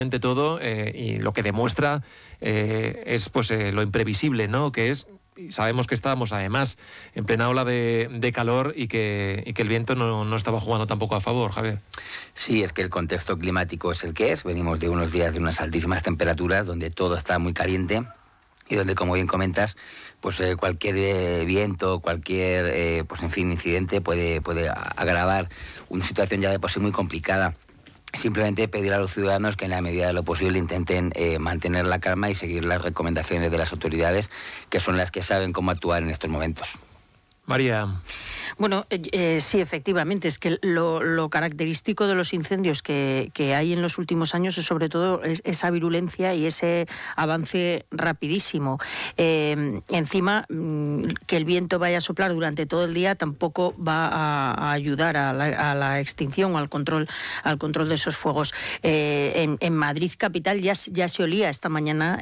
todo y lo que demuestra es pues lo imprevisible, ¿no? Que es, sabemos que estábamos además en plena ola de calor y que el viento no estaba jugando tampoco a favor, Javier. Sí, es que el contexto climático es el que es. Venimos de unos días de unas altísimas temperaturas donde todo está muy caliente y donde, como bien comentas, pues cualquier viento, cualquier pues en fin, incidente puede agravar una situación ya de por sí muy complicada. Simplemente pedir a los ciudadanos que en la medida de lo posible intenten mantener la calma y seguir las recomendaciones de las autoridades, que son las que saben cómo actuar en estos momentos. María. Bueno, sí, efectivamente, es que lo característico de los incendios que hay en los últimos años es sobre todo esa virulencia y ese avance rapidísimo. Encima, que el viento vaya a soplar durante todo el día tampoco va a ayudar a la extinción o al control de esos fuegos. En Madrid capital ya se olía esta mañana,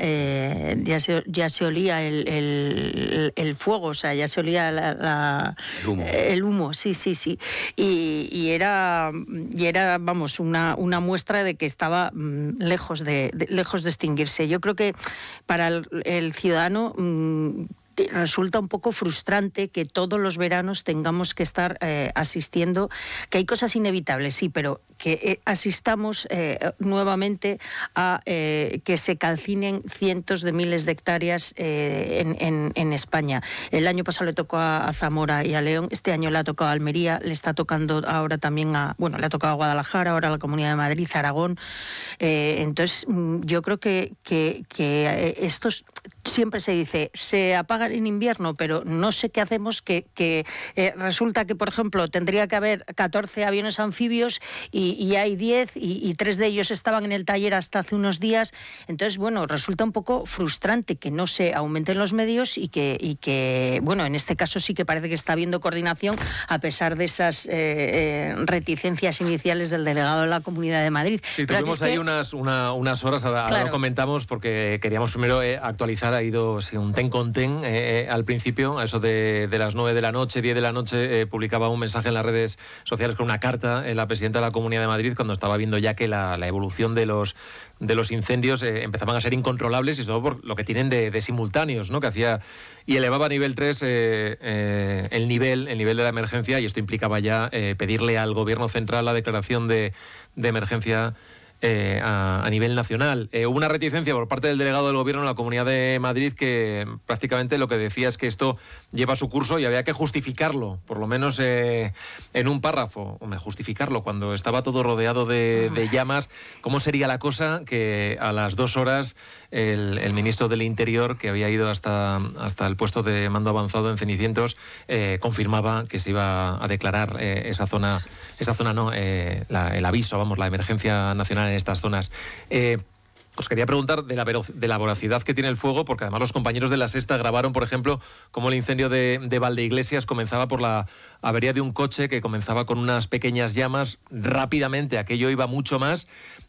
ya se olía el fuego, o sea, ya se olía el humo, sí. Y era vamos, una muestra de que estaba lejos de extinguirse. Yo creo que para el ciudadano resulta un poco frustrante que todos los veranos tengamos que estar asistiendo, que hay cosas inevitables, sí, pero que asistamos nuevamente a que se calcinen cientos de miles de hectáreas en España. El año pasado le tocó a Zamora y a León, este año le ha tocado a Almería, le está tocando ahora también le ha tocado a Guadalajara, ahora a la Comunidad de Madrid, Aragón. Entonces, yo creo que estos, siempre se dice, se apagan en invierno, pero no sé qué hacemos, que resulta que, por ejemplo, tendría que haber 14 aviones anfibios y hay 10 y 3 de ellos estaban en el taller hasta hace unos días. Entonces, bueno, resulta un poco frustrante que no se aumenten los medios y que bueno, en este caso sí que parece que está habiendo coordinación a pesar de esas reticencias iniciales del delegado de la Comunidad de Madrid. Sí, tuvimos ahí unas horas, ahora lo comentamos porque queríamos primero actualizar, ha ido un ten con ten al principio, a eso de las 9 de la noche, 10 de la noche, publicaba un mensaje en las redes sociales con una carta la presidenta de la Comunidad de Madrid cuando estaba viendo ya que la evolución de los incendios empezaban a ser incontrolables y sobre todo por lo que tienen de simultáneos, ¿no? Que hacía y elevaba a nivel 3 el nivel de la emergencia, y esto implicaba ya pedirle al gobierno central la declaración de emergencia a nivel nacional. Hubo una reticencia por parte del delegado del gobierno en la Comunidad de Madrid que prácticamente lo que decía es que esto lleva su curso y había que justificarlo, por lo menos en un párrafo. Justificarlo cuando estaba todo rodeado de llamas. ¿Cómo sería la cosa que a las 2 horas el ministro del Interior, que había ido hasta el puesto de mando avanzado en Cenicientos, confirmaba que se iba a declarar esa zona no, el aviso, la emergencia nacional en estas zonas? Os quería preguntar de la voracidad que tiene el fuego, porque además los compañeros de La Sexta grabaron, por ejemplo, cómo el incendio de Valdeiglesias comenzaba por la avería de un coche que comenzaba con unas pequeñas llamas. Rápidamente aquello iba mucho más,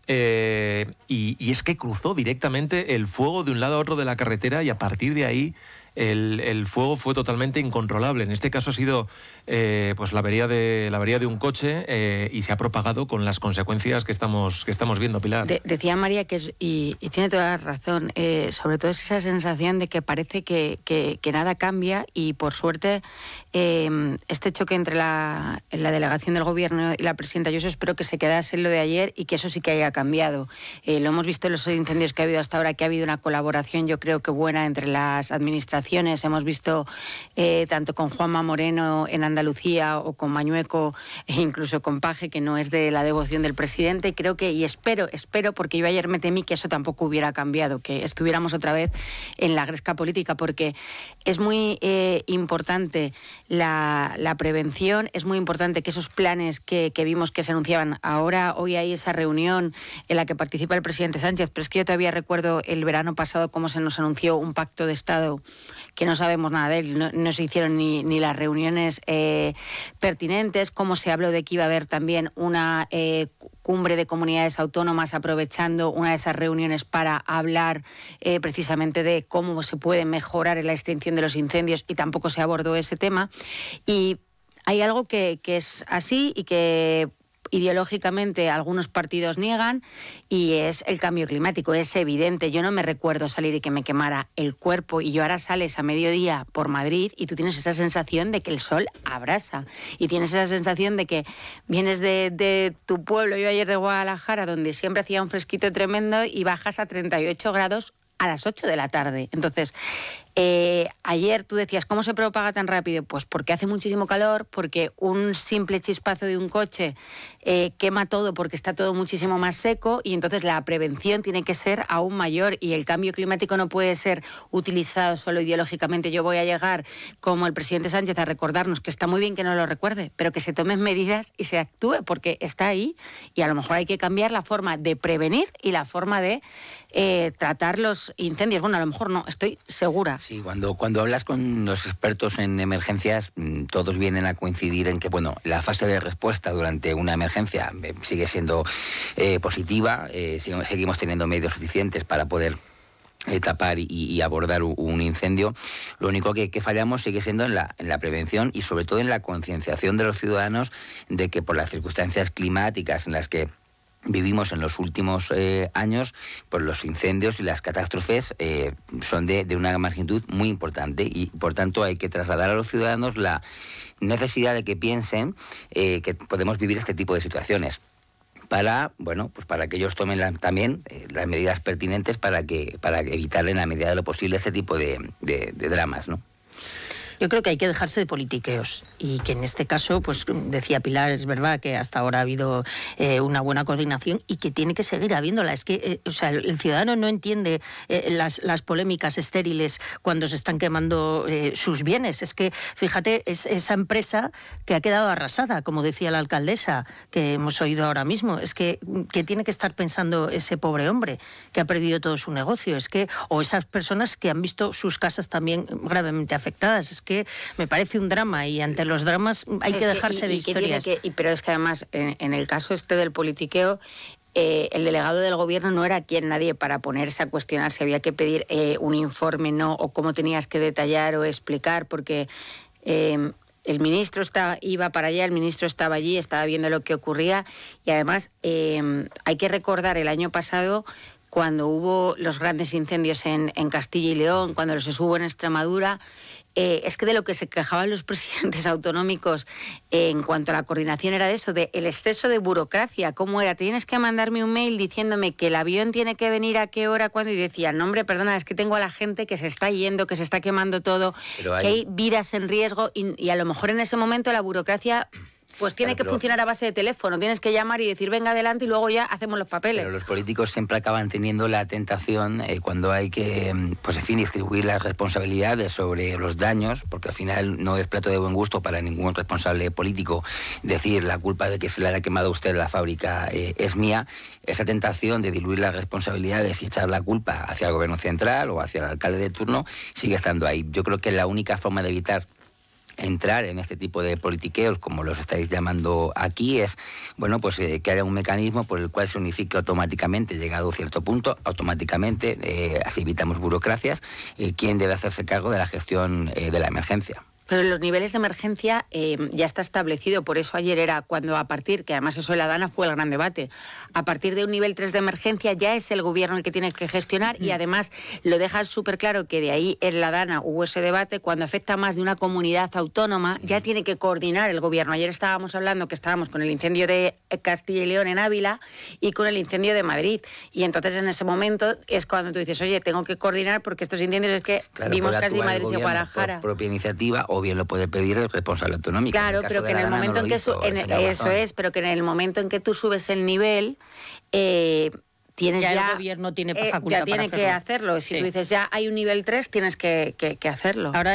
y es que cruzó directamente el fuego de un lado a otro de la carretera, y a partir de ahí el fuego fue totalmente incontrolable. En este caso ha sido pues la avería de un coche, y se ha propagado con las consecuencias que estamos viendo, Pilar. Decía María que y tiene toda la razón, sobre todo es esa sensación de que parece que nada cambia, y por suerte este choque entre la delegación del gobierno y la presidenta, yo espero que se quedase en lo de ayer y que eso sí que haya cambiado. Lo hemos visto en los incendios que ha habido hasta ahora, que ha habido una colaboración, yo creo que buena, entre las administraciones. Hemos visto tanto con Juanma Moreno en Andalucía o con Mañueco e incluso con Paje, que no es de la devoción del presidente, y creo que, y espero, porque yo ayer me temí que eso tampoco hubiera cambiado, que estuviéramos otra vez en la gresca política, porque es muy importante la prevención, es muy importante que esos planes que vimos que se anunciaban hoy hay esa reunión en la que participa el presidente Sánchez, pero es que yo todavía recuerdo el verano pasado cómo se nos anunció un pacto de Estado que no sabemos nada de él, no se hicieron ni las reuniones pertinentes, cómo se habló de que iba a haber también una cumbre de comunidades autónomas, aprovechando una de esas reuniones para hablar precisamente de cómo se puede mejorar en la extinción de los incendios, y tampoco se abordó ese tema. Y hay algo que es así y que ideológicamente algunos partidos niegan, y es el cambio climático. Es evidente. Yo no me recuerdo salir y que me quemara el cuerpo, y yo ahora sales a mediodía por Madrid y tú tienes esa sensación de que el sol abrasa, y tienes esa sensación de que vienes de tu pueblo. Yo ayer de Guadalajara, donde siempre hacía un fresquito tremendo, y bajas a 38 grados a las 8 de la tarde. Entonces, ayer tú decías, ¿cómo se propaga tan rápido? Pues porque hace muchísimo calor, porque un simple chispazo de un coche quema todo, porque está todo muchísimo más seco, y entonces la prevención tiene que ser aún mayor, y el cambio climático no puede ser utilizado solo ideológicamente. Yo voy a llegar, como el presidente Sánchez, a recordarnos que está muy bien que no lo recuerde, pero que se tomen medidas y se actúe, porque está ahí, y a lo mejor hay que cambiar la forma de prevenir y la forma de tratar los incendios. Bueno, a lo mejor no, estoy segura. Sí, cuando hablas con los expertos en emergencias, todos vienen a coincidir en que, bueno, la fase de respuesta durante una emergencia sigue siendo positiva, seguimos teniendo medios suficientes para poder tapar y abordar un incendio. Lo único que fallamos sigue siendo en la prevención, y sobre todo en la concienciación de los ciudadanos de que por las circunstancias climáticas en las que vivimos en los últimos años, pues los incendios y las catástrofes son de una magnitud muy importante, y por tanto hay que trasladar a los ciudadanos la necesidad de que piensen que podemos vivir este tipo de situaciones, para que ellos tomen también las medidas pertinentes para evitar en la medida de lo posible este tipo de dramas, ¿no? Yo creo que hay que dejarse de politiqueos, y que en este caso, pues decía Pilar, es verdad que hasta ahora ha habido una buena coordinación, y que tiene que seguir habiéndola. Es que el ciudadano no entiende las polémicas estériles cuando se están quemando sus bienes. Es que, fíjate, es esa empresa que ha quedado arrasada, como decía la alcaldesa, que hemos oído ahora mismo. Es que tiene que estar pensando ese pobre hombre que ha perdido todo su negocio. O esas personas que han visto sus casas también gravemente afectadas. Es que me parece un drama, y ante los dramas hay que dejarse de historias. Pero es que además, en el caso del politiqueo, el delegado del gobierno no era nadie para ponerse a cuestionar si había que pedir un informe, no, o cómo tenías que detallar o explicar, porque el ministro iba para allá, el ministro estaba allí, estaba viendo lo que ocurría, y además hay que recordar el año pasado, cuando hubo los grandes incendios en Castilla y León, cuando los hubo en Extremadura. Es que de lo que se quejaban los presidentes autonómicos en cuanto a la coordinación era de eso, de el exceso de burocracia. ¿Cómo era? Tienes que mandarme un mail diciéndome que el avión tiene que venir a qué hora, cuándo, y decían, no, hombre, perdona, es que tengo a la gente que se está yendo, que se está quemando todo, que hay vidas en riesgo, y a lo mejor en ese momento la burocracia pues tiene que funcionar a base de teléfono. Tienes que llamar y decir, venga adelante, y luego ya hacemos los papeles. Pero los políticos siempre acaban teniendo la tentación cuando hay que, distribuir las responsabilidades sobre los daños, porque al final no es plato de buen gusto para ningún responsable político decir la culpa de que se le haya quemado a usted la fábrica es mía. Esa tentación de diluir las responsabilidades y echar la culpa hacia el gobierno central o hacia el alcalde de turno sigue estando ahí. Yo creo que la única forma de evitar entrar en este tipo de politiqueos, como los estáis llamando aquí, es que haya un mecanismo por el cual se unifique automáticamente, llegado a cierto punto, automáticamente, así evitamos burocracias, quién debe hacerse cargo de la gestión de la emergencia. Pero los niveles de emergencia ya está establecido, por eso ayer era cuando que además eso en la Dana fue el gran debate, a partir de un nivel 3 de emergencia ya es el gobierno el que tiene que gestionar, y además lo deja súper claro que de ahí en la Dana hubo ese debate, cuando afecta más de una comunidad autónoma ya tiene que coordinar el gobierno. Ayer estábamos hablando que estábamos con el incendio de Castilla y León en Ávila y con el incendio de Madrid, y entonces en ese momento es cuando tú dices, oye, tengo que coordinar porque estos incendios es que vimos casi Madrid y Guadalajara. Por propia iniciativa, o bien lo puede pedir el responsable autonómico. Claro, pero que en el momento en que pero que en el momento en que tú subes el nivel, tienes ya el gobierno tiene facultad ya tiene que hacerlo. Si tú dices ya hay un nivel 3, tienes que hacerlo. Ahora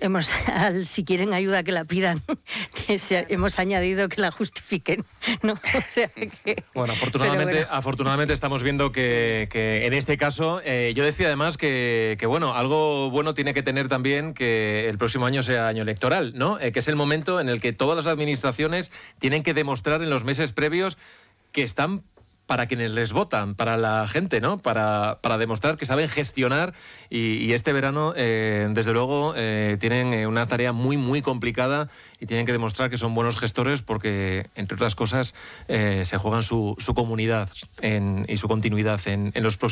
si quieren ayuda que la pidan, hemos añadido que la justifiquen, ¿no? O sea que, bueno, afortunadamente estamos viendo que en este caso, yo decía además que algo bueno tiene que tener también que el próximo año sea año electoral, ¿no? Que es el momento en el que todas las administraciones tienen que demostrar en los meses previos que están para quienes les votan, para la gente, ¿no? Para demostrar que saben gestionar y este verano, desde luego, tienen una tarea muy, muy complicada y tienen que demostrar que son buenos gestores porque, entre otras cosas, se juegan su comunidad y su continuidad en los próximos